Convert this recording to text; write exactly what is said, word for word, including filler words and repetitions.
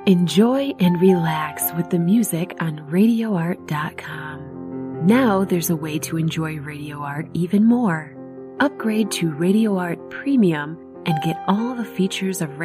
Enjoy and relax with the music on radio art dot com. Now there's a way to enjoy Radio Art even more. Upgrade to Radio Art Premium and get all the features of